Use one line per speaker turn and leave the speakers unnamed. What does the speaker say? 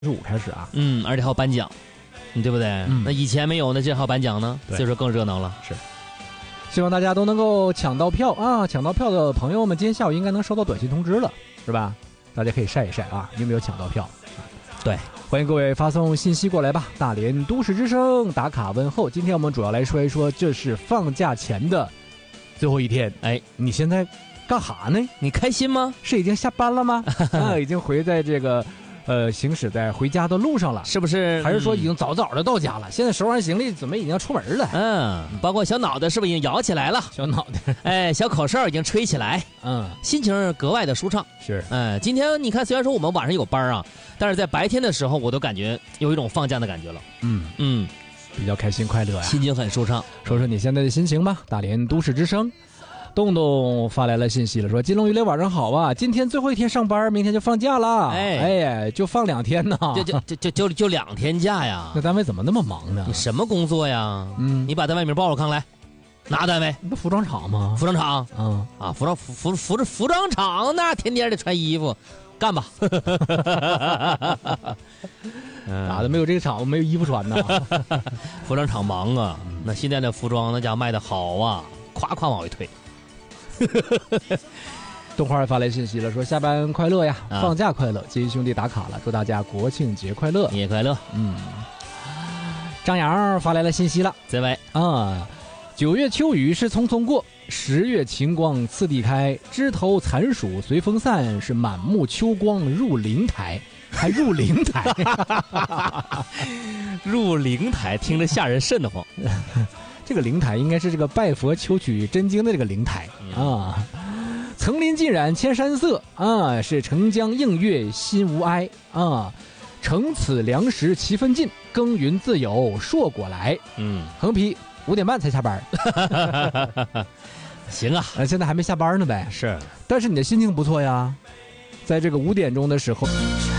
15开始啊，
而且还有颁奖，对不对？那以前没有呢，这还有颁奖呢，所以说更热闹了。
是，希望大家都能够抢到票啊！抢到票的朋友们，今天下午应该能收到短信通知了，是吧？大家可以晒一晒啊，有没有抢到票？
对，
欢迎各位发送信息过来吧。大连都市之声打卡问候，今天我们主要来说一说，这是放假前的最后一天。哎，你现在干哈呢？
你开心吗？
是已经下班了吗？已经回在这个行驶在回家的路上了，
是不是？
还是说已经早早的到家了？现在收完行李，准备已经要出门了。
包括小脑袋是不是已经摇起来了？
小脑袋，
小口哨已经吹起来。心情格外的舒畅。
是，
今天你看，虽然说我们晚上有班啊，但是在白天的时候，我都感觉有一种放假的感觉了。
比较开心快乐呀，
心情很舒畅。
说说你现在的心情吧。大连都市之声。洞洞发来了信息了，说金龙鱼雷晚上好啊，今天最后一天上班，明天就放假了。就放2天呢，
就2天假呀。
那单位怎么那么忙呢？
你什么工作呀？你把单位名报我看来。哪单位？
不服装厂吗？
服装厂。服装厂那天天得穿衣服，干吧。
哪的没有这个厂，没有衣服穿呢？
服装厂忙啊，那现在的服装那家卖的好啊，夸夸往回推。
动画发来信息了，说下班快乐呀，放假快乐，金兄弟打卡了，祝大家国庆节快乐，
你也快乐。
张扬发来了信息了，
这位
9月秋雨是匆匆过，10月晴光次第开，枝头残暑随风散，是满目秋光入灵台，还入灵台。
入灵台听着吓人瘆得慌。
这个灵台应该是这个拜佛求取真经的这个灵台啊。层林尽染千山色啊，是澄江映月心无哀啊。乘此粮食七分尽，耕耘自有硕果来。横批5点半才下班。
行啊，
现在还没下班呢呗。
是，
但是你的心情不错呀，在这个5点钟的时候。